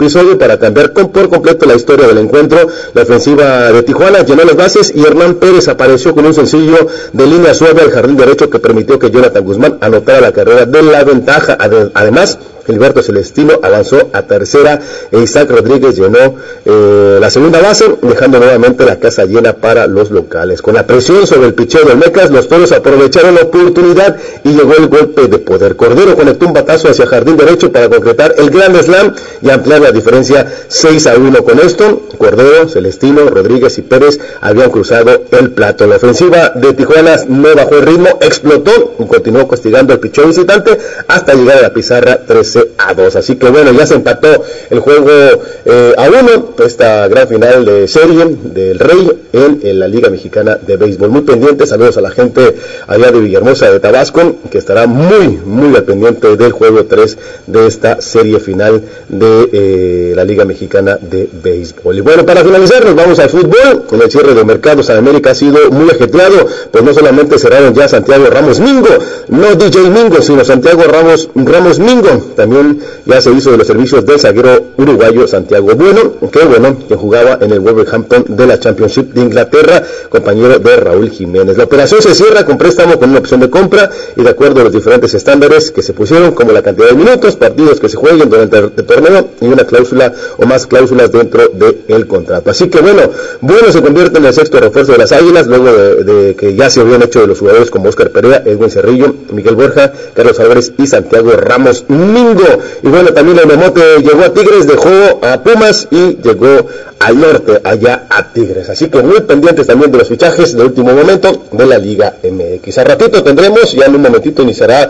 episodio para cambiar por completo la historia del encuentro. La ofensiva de Tijuana llenó las bases y Hernán Pérez apareció con un sencillo de línea suave al jardín derecho que permitió que Jonathan Guzmán anotara la carrera de la ventaja. Además, Gilberto Celestino avanzó a tercera e Isaac Rodríguez llenó la segunda base, dejando nuevamente la casa llena para los locales. Con la presión sobre el picheo del Mecas, los Toros aprovecharon la oportunidad y llegó el golpe de poder. Cordero conectó un batazo hacia jardín derecho para concretar el gran slam y ampliar la diferencia 6-1. Con esto, Cordero, Celestino, Rodríguez y Pérez habían cruzado el plato. La ofensiva de Tijuana no bajó el ritmo, explotó y continuó castigando al picheo visitante hasta llegar a la pizarra 13-2. Así que bueno, ya se empató el juego a 1, esta gran final de serie del Rey en la Liga Mexicana de Béisbol. Muy pendientes, saludos a la gente allá de Villahermosa de Tabasco, que estará muy al pendiente del juego 3 de esta serie final de la Liga Mexicana de Béisbol. Y bueno, para finalizar nos vamos al fútbol. Con el cierre de mercados en América ha sido muy ajetreado, pues no solamente cerraron ya Santiago Ramos Mingo, no DJ Mingo, sino Santiago Ramos Mingo. También ya se hizo de los servicios del zaguero uruguayo Santiago Bueno, que jugaba en el Wolverhampton de la Championship de Inglaterra, compañero de Raúl Jiménez. La operación se cierra con préstamo con una opción de compra y de acuerdo a los diferentes estándares que se pusieron, como la cantidad de minutos, partidos que se jueguen durante el torneo y una cláusula o más cláusulas dentro del contrato. Así que bueno se convierte en el sexto refuerzo de las Águilas, luego de que ya se habían hecho de los jugadores como Oscar Perea, Edwin Cerrillo, Miguel Borja, Carlos Álvarez y Santiago Ramos Mingo. Y bueno, también el Memote llegó a Tigres, dejó a Pumas y llegó al norte, allá a Tigres. Así que muy pendientes también de los fichajes de último momento de la Liga MX. A ratito tendremos, ya en un momentito iniciará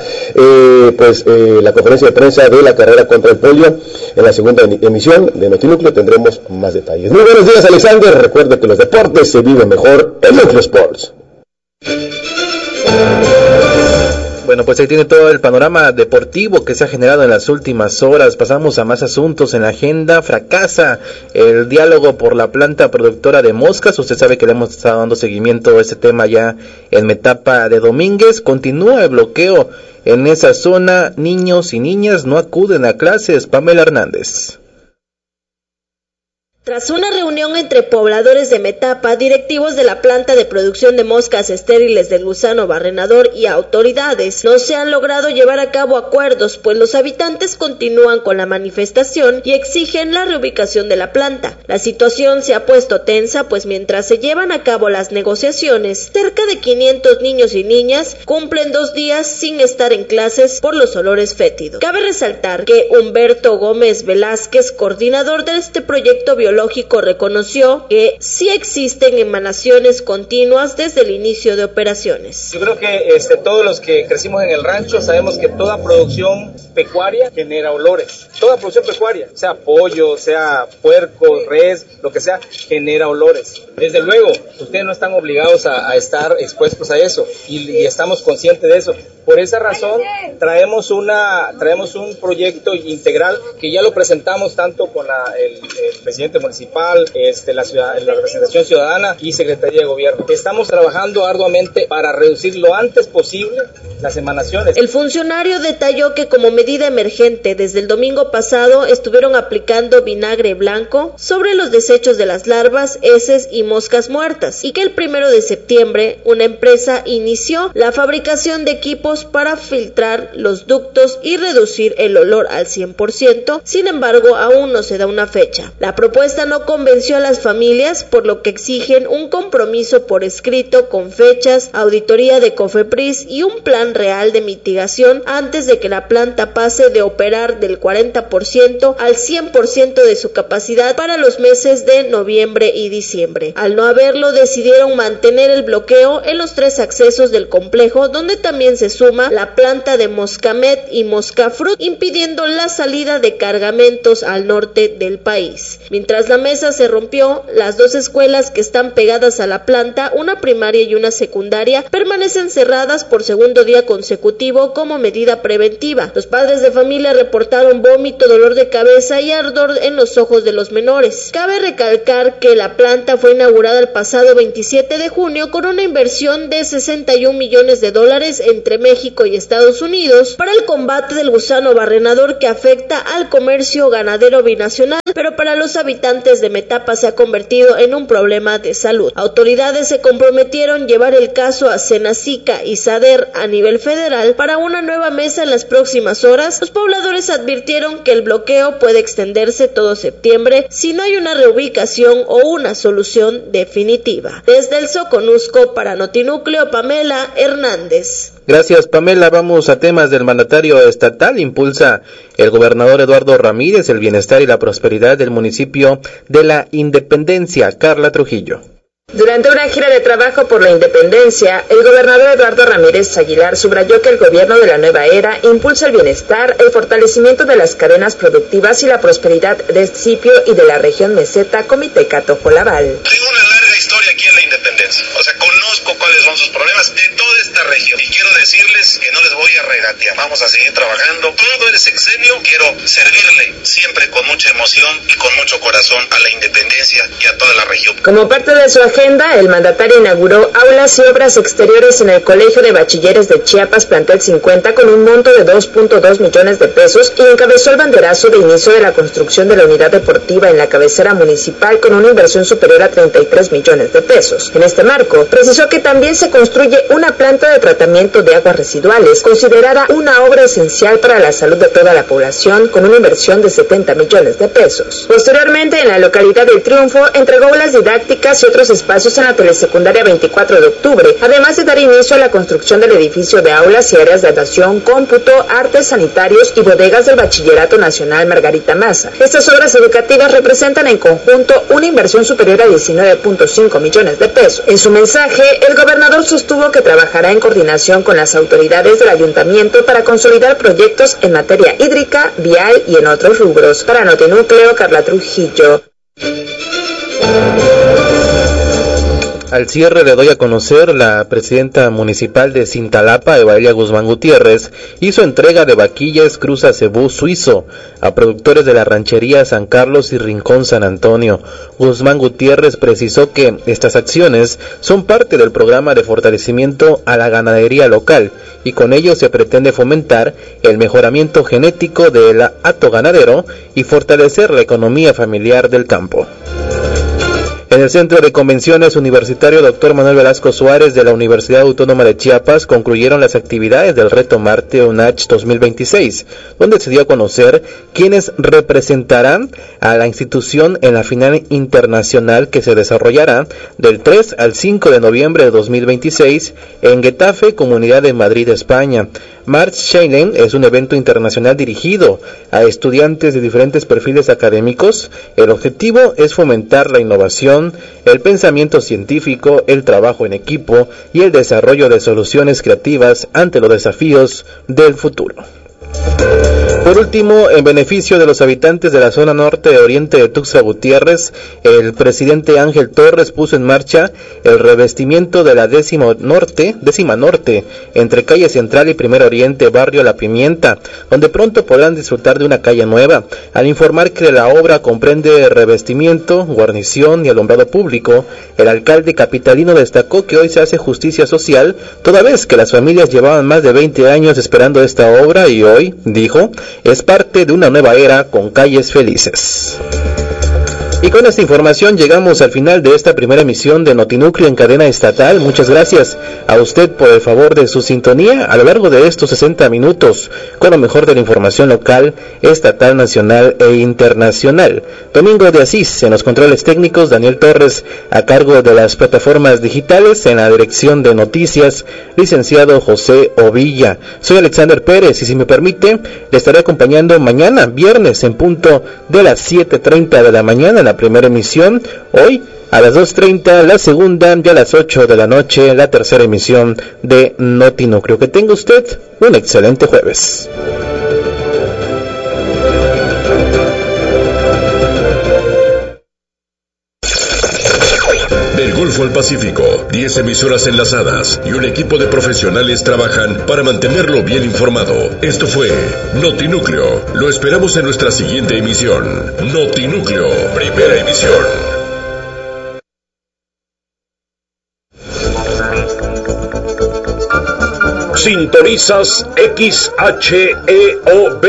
la conferencia de prensa de la carrera contra el polio. En la segunda emisión de Notinúcleo tendremos más detalles. Muy buenos días, Alexander. Recuerda que los deportes se viven mejor en Núcleo Sports. Bueno, pues ahí tiene todo el panorama deportivo que se ha generado en las últimas horas. Pasamos a más asuntos en la agenda. Fracasa el diálogo por la planta productora de moscas. Usted sabe que le hemos estado dando seguimiento a este tema ya en Metapa de Domínguez. Continúa el bloqueo en esa zona. Niños y niñas no acuden a clases. Pamela Hernández. Tras una reunión entre pobladores de Metapa, directivos de la planta de producción de moscas estériles del gusano barrenador y autoridades, no se han logrado llevar a cabo acuerdos, pues los habitantes continúan con la manifestación y exigen la reubicación de la planta. La situación se ha puesto tensa, pues mientras se llevan a cabo las negociaciones, cerca de 500 niños y niñas cumplen 2 días sin estar en clases por los olores fétidos. Cabe resaltar que Humberto Gómez Velázquez, coordinador de este proyecto biológico, reconoció que sí existen emanaciones continuas desde el inicio de operaciones. Yo creo que todos los que crecimos en el rancho sabemos que toda producción pecuaria genera olores. Toda producción pecuaria, sea pollo, sea puerco, res, lo que sea, genera olores. Desde luego, ustedes no están obligados a estar expuestos a eso y estamos conscientes de eso. Por esa razón traemos un proyecto integral que ya lo presentamos tanto con el presidente municipal, la representación ciudadana y Secretaría de Gobierno. Estamos trabajando arduamente para reducir lo antes posible las emanaciones. El funcionario detalló que como medida emergente desde el domingo pasado estuvieron aplicando vinagre blanco sobre los desechos de las larvas, heces y moscas muertas y que el 1 de septiembre una empresa inició la fabricación de equipos para filtrar los ductos y reducir el olor al 100%, sin embargo aún no se da una fecha. La propuesta no convenció a las familias, por lo que exigen un compromiso por escrito con fechas, auditoría de COFEPRIS y un plan real de mitigación antes de que la planta pase de operar del 40% al 100% de su capacidad para los meses de noviembre y diciembre. Al no haberlo, decidieron mantener el bloqueo en los 3 accesos del complejo, donde también se suma la planta de Moscamet y Moscafrut, impidiendo la salida de cargamentos al norte del país. Mientras Mientras la mesa se rompió, las 2 escuelas que están pegadas a la planta, una primaria y una secundaria, permanecen cerradas por segundo día consecutivo como medida preventiva. Los padres de familia reportaron vómito, dolor de cabeza y ardor en los ojos de los menores. Cabe recalcar que la planta fue inaugurada el pasado 27 de junio con una inversión de $61 millones entre México y Estados Unidos para el combate del gusano barrenador que afecta al comercio ganadero binacional, pero para los habitantes de Metapa se ha convertido en un problema de salud. Autoridades se comprometieron a llevar el caso a Senacica y SADER a nivel federal para una nueva mesa en las próximas horas. Los pobladores advirtieron que el bloqueo puede extenderse todo septiembre si no hay una reubicación o una solución definitiva. Desde el Soconusco para Notinúcleo, Pamela Hernández. Gracias, Pamela. Vamos a temas del mandatario estatal. Impulsa el gobernador Eduardo Ramírez el bienestar y la prosperidad del municipio de La Independencia. Carla Trujillo. Durante una gira de trabajo por la Independencia, el gobernador Eduardo Ramírez Aguilar subrayó que el gobierno de la nueva era impulsa el bienestar, el fortalecimiento de las cadenas productivas y la prosperidad de este municipio y de la región meseta Comitecato-Jolabal. Tengo una larga historia aquí en la Independencia, conozco cuáles son sus problemas de toda esta región y quiero decirles que no les voy a regatear, vamos a seguir trabajando todo el sexenio, quiero servirle siempre con mucha emoción y con mucho corazón a la Independencia y a toda la región. Como parte de su agenda, el mandatario inauguró aulas y obras exteriores en el Colegio de Bachilleres de Chiapas, plantel 50, con un monto de 2.2 millones de pesos y encabezó el banderazo de inicio de la construcción de la unidad deportiva en la cabecera municipal con una inversión superior a 33 millones de pesos. En este marco, precisó que también se construye una planta de tratamiento de aguas residuales, considerada una obra esencial para la salud de toda la población, con una inversión de 70 millones de pesos. Posteriormente, en la localidad del Triunfo, entregó aulas didácticas y otros espacios en la telesecundaria 24 de octubre, además de dar inicio a la construcción del edificio de aulas y áreas de natación, cómputo, artes sanitarios y bodegas del Bachillerato Nacional Margarita Maza. Estas obras educativas representan en conjunto una inversión superior a 19.5 millones de pesos. En su mensaje, el gobernador sostuvo que trabajará en coordinación con las autoridades del ayuntamiento para consolidar proyectos en materia hídrica, vial y en otros rubros. Para Notinúcleo, Carla Trujillo. Al cierre le doy a conocer, la presidenta municipal de Cintalapa, Evalia Guzmán Gutiérrez, hizo entrega de vaquillas Cruza Cebú Suizo a productores de la ranchería San Carlos y Rincón San Antonio. Guzmán Gutiérrez precisó que estas acciones son parte del programa de fortalecimiento a la ganadería local y con ello se pretende fomentar el mejoramiento genético del hato ganadero y fortalecer la economía familiar del campo. En el Centro de Convenciones Universitario Dr. Manuel Velasco Suárez de la Universidad Autónoma de Chiapas concluyeron las actividades del Reto Marte UNACH 2026, donde se dio a conocer quienes representarán a la institución en la final internacional que se desarrollará del 3 al 5 de noviembre de 2026 en Getafe, Comunidad de Madrid, España. March Shailen es un evento internacional dirigido a estudiantes de diferentes perfiles académicos. El objetivo es fomentar la innovación, el pensamiento científico, el trabajo en equipo y el desarrollo de soluciones creativas ante los desafíos del futuro. Por último, en beneficio de los habitantes de la zona norte de oriente de Tuxtla Gutiérrez, el presidente Ángel Torres puso en marcha el revestimiento de la décima norte entre calle Central y Primer Oriente, barrio La Pimienta, donde pronto podrán disfrutar de una calle nueva. Al informar que la obra comprende revestimiento, guarnición y alumbrado público, el alcalde capitalino destacó que hoy se hace justicia social, toda vez que las familias llevaban más de 20 años esperando esta obra y hoy, dijo, es parte de una nueva era con calles felices. Y con esta información llegamos al final de esta primera emisión de Notinúcleo en cadena estatal. Muchas gracias a usted por el favor de su sintonía a lo largo de estos 60 minutos con lo mejor de la información local, estatal, nacional e internacional. Domingo de Asís en los controles técnicos, Daniel Torres a cargo de las plataformas digitales, en la dirección de noticias, licenciado José Ovilla. Soy Alexander Pérez y si me permite, le estaré acompañando mañana, viernes, en punto de las 7:30 de la mañana, la primera emisión, hoy a las 2:30, la segunda y a las 8 de la noche, la tercera emisión de Notinúcleo. Que tenga usted un excelente jueves. al Pacífico, 10 emisoras enlazadas y un equipo de profesionales trabajan para mantenerlo bien informado. Esto fue Notinúcleo. Lo esperamos en nuestra siguiente emisión. Notinúcleo, primera emisión. Sintonizas XHEOB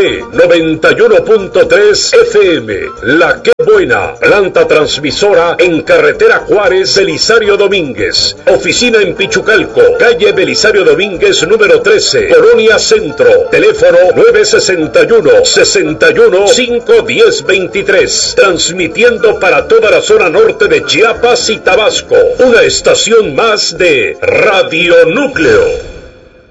91.3 FM. La Que Buena, planta transmisora en carretera Juárez, Belisario Domínguez. Oficina en Pichucalco, calle Belisario Domínguez número 13, Colonia Centro. Teléfono 961-61-510-23. Transmitiendo para toda la zona norte de Chiapas y Tabasco. Una estación más de Radio Núcleo.